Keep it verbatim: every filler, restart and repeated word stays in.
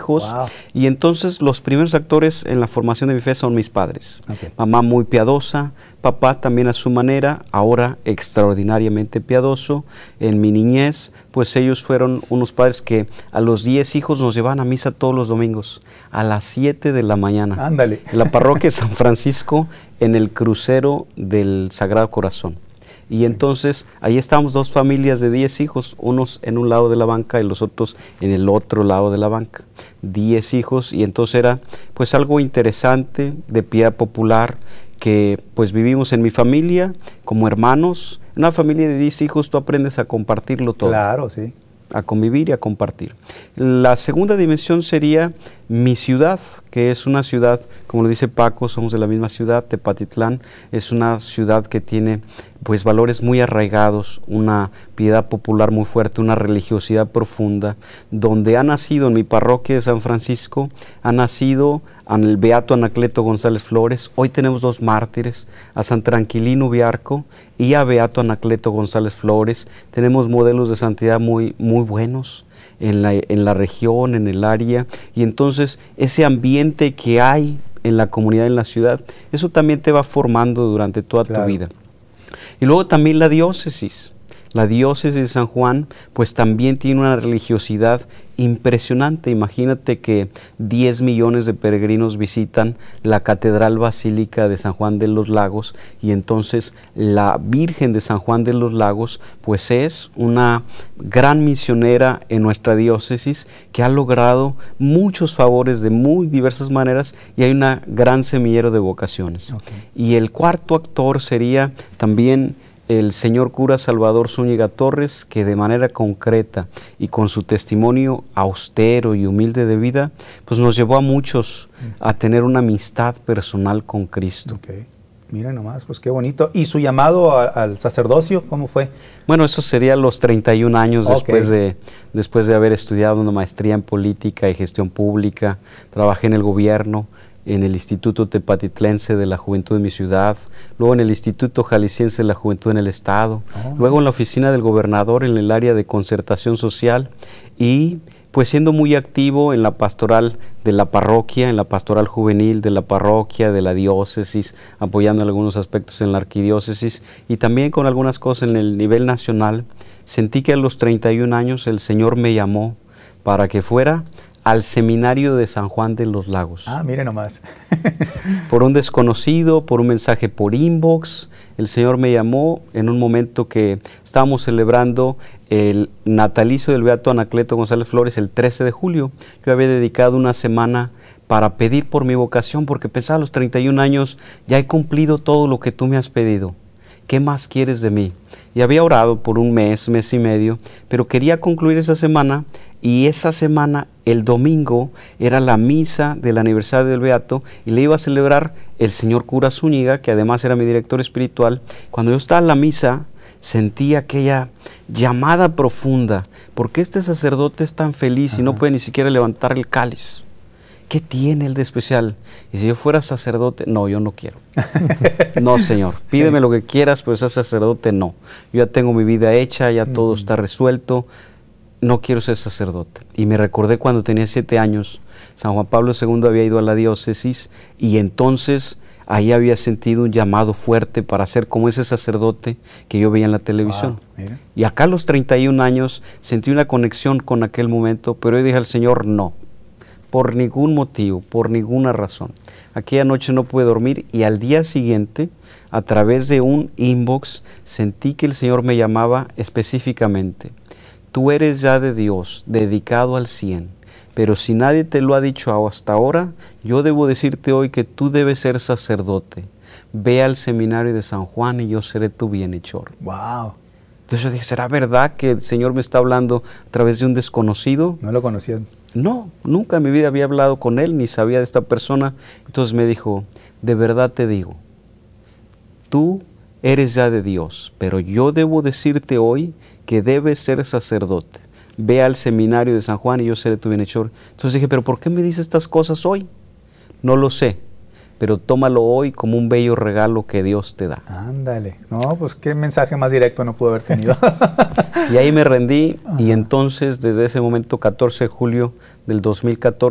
hijos. Wow. Y entonces los primeros actores en la formación de mi fe son mis padres. Okay. Mamá muy piadosa, papá también a su manera, ahora extraordinariamente piadoso. En mi niñez, pues ellos fueron unos padres que a los diez hijos nos llevaban a misa todos los domingos, a las siete de la mañana. Ándale. En la parroquia de San Francisco, en el crucero del Sagrado Corazón. Y entonces, ahí estábamos dos familias de diez hijos, unos en un lado de la banca y los otros en el otro lado de la banca. Diez hijos, y entonces era pues algo interesante, de piedad popular, que pues vivimos en mi familia como hermanos. En una familia de diez hijos tú aprendes a compartirlo todo. Claro, sí. A convivir y a compartir. La segunda dimensión sería mi ciudad, que es una ciudad, como lo dice Paco, somos de la misma ciudad, Tepatitlán, es una ciudad que tiene pues valores muy arraigados, una piedad popular muy fuerte, una religiosidad profunda, donde ha nacido en mi parroquia de San Francisco, ha nacido el beato Anacleto González Flores. Hoy tenemos dos mártires, a San Tranquilino Viarco y a beato Anacleto González Flores. Tenemos modelos de santidad muy, muy buenos en la, en la región, en el área, y entonces ese ambiente que hay en la comunidad, en la ciudad, eso también te va formando durante toda Claro. tu vida. Y luego también la diócesis. La diócesis de San Juan, pues también tiene una religiosidad impresionante. Imagínate que diez millones de peregrinos visitan la Catedral Basílica de San Juan de los Lagos, y entonces la Virgen de San Juan de los Lagos, pues es una gran misionera en nuestra diócesis que ha logrado muchos favores de muy diversas maneras, y hay una gran semillero de vocaciones. Okay. Y el cuarto actor sería también el señor cura Salvador Zúñiga Torres, que de manera concreta y con su testimonio austero y humilde de vida, pues nos llevó a muchos a tener una amistad personal con Cristo. Okay. Mira nomás, pues qué bonito. ¿Y su llamado a, al sacerdocio, cómo fue? Bueno, eso sería a los treinta y un años, Okay. después de, después de haber estudiado una maestría en política y gestión pública. Trabajé en el gobierno, en el Instituto Tepatitlense de la Juventud de mi ciudad, luego en el Instituto Jalisciense de la Juventud en el Estado, Oh. luego en la oficina del gobernador en el área de concertación social, y pues siendo muy activo en la pastoral de la parroquia, en la pastoral juvenil de la parroquia, de la diócesis, apoyando en algunos aspectos en la arquidiócesis, y también con algunas cosas en el nivel nacional. Sentí que a los treinta y un años el Señor me llamó para que fuera al seminario de San Juan de los Lagos. Ah, mire nomás. Por un desconocido, por un mensaje por inbox, el Señor me llamó en un momento que estábamos celebrando el natalicio del beato Anacleto González Flores el trece de julio. Yo había dedicado una semana para pedir por mi vocación, porque pensaba a los treinta y un años, ya he cumplido todo lo que tú me has pedido. ¿Qué más quieres de mí? Y había orado por un mes, mes y medio, pero quería concluir esa semana, y esa semana, el domingo, era la misa del aniversario del beato, y le iba a celebrar el señor cura Zúñiga, que además era mi director espiritual. Cuando yo estaba en la misa, sentí aquella llamada profunda. ¿Por qué este sacerdote es tan feliz y no puede ni siquiera levantar el cáliz? ¿Qué tiene él de especial? Y si yo fuera sacerdote, no, yo no quiero. No, Señor, pídeme lo que quieras, pero ese sacerdote no. Yo ya tengo mi vida hecha, ya todo Mm. está resuelto. No quiero ser sacerdote. Y me recordé cuando tenía siete años, San Juan Pablo segundo había ido a la diócesis, y entonces ahí había sentido un llamado fuerte para ser como ese sacerdote que yo veía en la televisión. Wow, mira. Y acá a los treinta y un años sentí una conexión con aquel momento, pero yo dije al Señor, no, por ningún motivo, por ninguna razón. Aquella noche no pude dormir, y al día siguiente, a través de un inbox, sentí que el Señor me llamaba específicamente. Tú eres ya de Dios, dedicado al cien, pero si nadie te lo ha dicho hasta ahora, yo debo decirte hoy que tú debes ser sacerdote. Ve al seminario de San Juan y yo seré tu bienhechor. Wow. Entonces yo dije, ¿será verdad que el Señor me está hablando a través de un desconocido? ¿No lo conocías? No, nunca en mi vida había hablado con él, ni sabía de esta persona. Entonces me dijo, de verdad te digo, tú eres ya de Dios, pero yo debo decirte hoy que debes ser sacerdote. Ve al seminario de San Juan y yo seré tu bienhechor. Entonces dije, ¿pero por qué me dice estas cosas hoy? No lo sé, pero tómalo hoy como un bello regalo que Dios te da. Ándale. No, pues qué mensaje más directo no pudo haber tenido. Y ahí me rendí, Ajá. y entonces desde ese momento, catorce de julio del dos mil catorce,